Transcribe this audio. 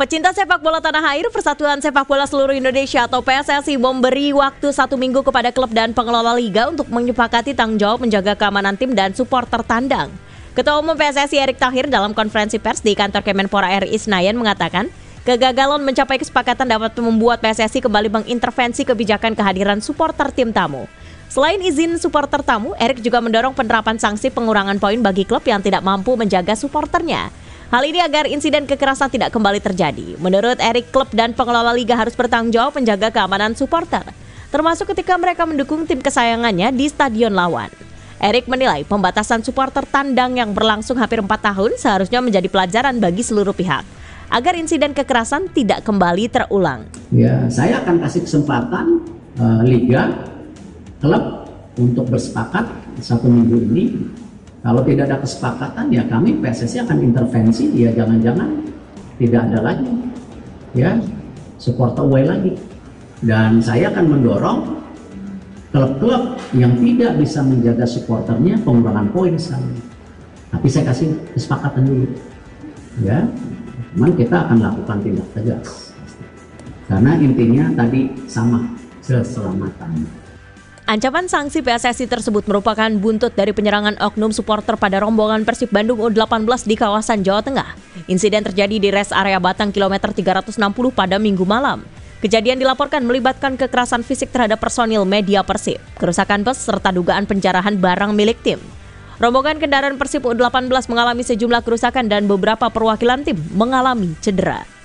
Pecinta sepak bola tanah air, Persatuan Sepak Bola Seluruh Indonesia atau PSSI memberi waktu 1 minggu kepada klub dan pengelola liga untuk menyepakati tanggung jawab menjaga keamanan tim dan supporter tandang. Ketua Umum PSSI Erick Thohir dalam konferensi pers di kantor Kemenpora RI Senayan mengatakan, kegagalan mencapai kesepakatan dapat membuat PSSI kembali mengintervensi kebijakan kehadiran supporter tim tamu. Selain izin supporter tamu, Erick juga mendorong penerapan sanksi pengurangan poin bagi klub yang tidak mampu menjaga supporternya. Hal ini agar insiden kekerasan tidak kembali terjadi. Menurut Erick, klub dan pengelola liga harus bertanggung jawab menjaga keamanan supporter, termasuk ketika mereka mendukung tim kesayangannya di stadion lawan. Erick menilai pembatasan supporter tandang yang berlangsung hampir 4 tahun seharusnya menjadi pelajaran bagi seluruh pihak, agar insiden kekerasan tidak kembali terulang. Ya, saya akan kasih kesempatan liga, klub untuk bersepakat 1 minggu ini. Kalau tidak ada kesepakatan, ya kami PSSI akan intervensi, ya jangan-jangan tidak ada lagi, ya supporter away lagi. Dan saya akan mendorong klub-klub yang tidak bisa menjaga supporternya pengurangan poin misalnya. Tapi saya kasih kesepakatan dulu, ya. Cuman kita akan lakukan tindak tegas, karena intinya tadi sama, keselamatan. Ancaman sanksi PSSI tersebut merupakan buntut dari penyerangan oknum supporter pada rombongan Persib Bandung U18 di kawasan Jawa Tengah. Insiden terjadi di res area Batang kilometer 360 pada Minggu malam. Kejadian dilaporkan melibatkan kekerasan fisik terhadap personil media Persib, kerusakan bus serta dugaan penjarahan barang milik tim. Rombongan kendaraan Persib U18 mengalami sejumlah kerusakan dan beberapa perwakilan tim mengalami cedera.